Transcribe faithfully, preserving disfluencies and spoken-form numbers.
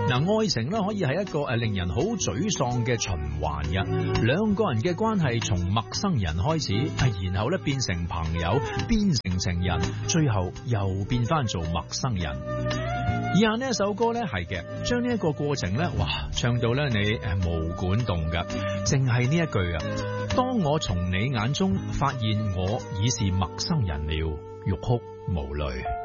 嗱，愛情咧可以係一個誒令人好沮喪嘅循環嘅，兩個人嘅關係從陌生人開始，係然後咧變成朋友，變成情人，最後又變翻做陌生人。以下呢一首歌咧係嘅，將呢一個過程咧，哇，唱到咧你誒毛管動噶，淨係呢一句啊，當我從你眼中發現我已是陌生人了，欲哭無淚。